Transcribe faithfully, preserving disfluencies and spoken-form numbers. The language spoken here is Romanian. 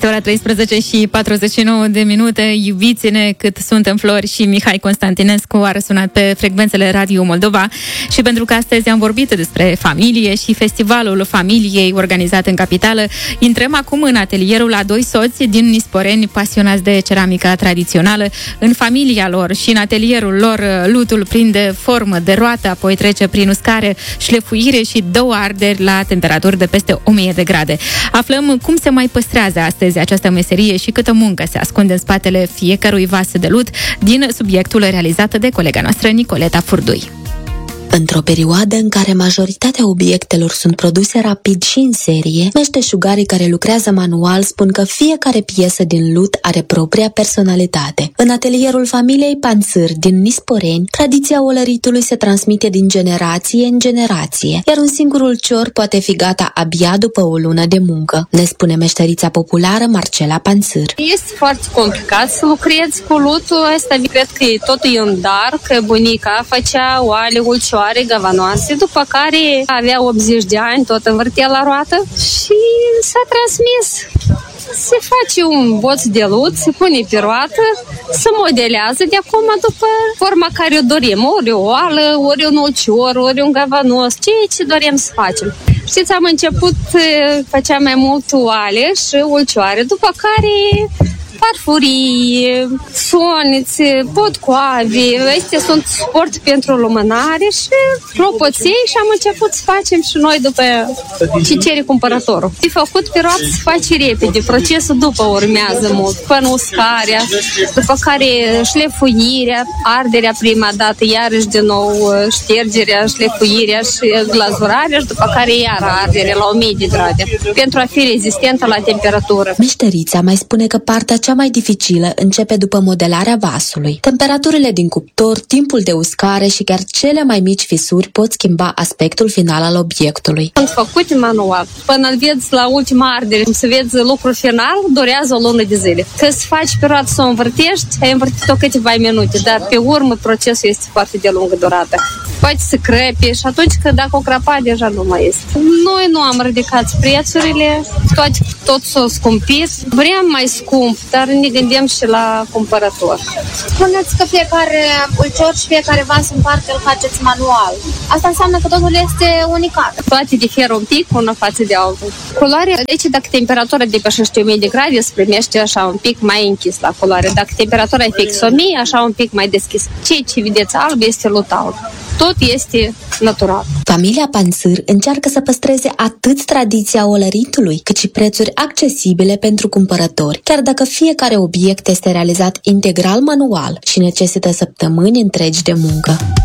Este ora treisprezece și patruzeci și nouă de minute. Iubiți-ne cât sunt în flori și Mihai Constantinescu a răsunat pe frecvențele Radio Moldova și pentru că astăzi am vorbit despre familie și festivalul familiei organizat în capitală, intrăm acum în atelierul a doi soți din Nisporeni pasionați de ceramica tradițională. În familia lor și în atelierul lor lutul prinde formă de roată, apoi trece prin uscare, șlefuire și două arderi la temperaturi de peste o mie de grade. Aflăm cum se mai păstrează astăzi această meserie și câtă muncă se ascunde în spatele fiecărui vas de lut din subiectul realizat de colega noastră Nicoleta Furdui. Într-o perioadă în care majoritatea obiectelor sunt produse rapid și în serie, meșteșugarii care lucrează manual spun că fiecare piesă din lut are propria personalitate. În atelierul familiei Panțâr din Nisporeni, tradiția olăritului se transmite din generație în generație, iar un singur ulcior poate fi gata abia după o lună de muncă, ne spune meșterița populară Marcela Panțâr. Este foarte complicat să lucrezi cu lutul ăsta, cred că totul e un dar, că bunica făcea oale, ulcioare, gavanoase, după care avea optzeci de ani, tot învârtea la roată și s-a transmis. Se face un boț de lut, se pune pe roată, se modelează de acum după forma care o dorim. Ori o oală, ori un ulcior, ori un gavanos, ceea ce dorim să facem. Știți, am început, făceam mai mult oale și ulcioare, după care farfurii, sonițe, potcoave, astea sunt suport pentru lumânare și clopoței și am început să facem și noi după ce cere cumpărătorul. De făcut pe roată se face repede, procesul după urmează mult, până uscarea, după care șlefuirea, arderea prima dată, iarăși din nou ștergerea, șlefuirea și glazurarea și după care iar arderea la o mie de grade, pentru a fi rezistentă la temperatură. Meșterița mai spune că partea cea mai dificilă începe după modelarea vasului. Temperaturile din cuptor, timpul de uscare și chiar cele mai mici fisuri pot schimba aspectul final al obiectului. Sunt făcute manual. Până îl vezi la ultima ardere, să vezi lucrul final, durează o lună de zile. Că să faci pe roată să o învârtești, ai învârtit-o câteva minute, dar pe urmă procesul este foarte de lungă durată. Poate să crepe și atunci când dacă o crapa, deja nu mai este. Noi nu am ridicat prețurile, toate, tot s-o scumpit. Vrem mai scump, dar ne gândim și la cumpărător. Spuneți că fiecare ulcior și fiecare vas în parte îl faceți manual. Asta înseamnă că totul este unicat. Toate diferă un pic una față de altul. Culoarea, deci dacă temperatura depășește o mie de grade, se primește așa un pic mai închis la culoare. Dacă temperatura e fix o mie, așa un pic mai deschis. Ceea ce vedeți alb este lut alb. Tot este natural. Familia Panțâr încearcă să păstreze atât tradiția olăritului, cât și prețuri accesibile pentru cumpărători, chiar dacă fiecare obiect este realizat integral manual și necesită săptămâni întregi de muncă.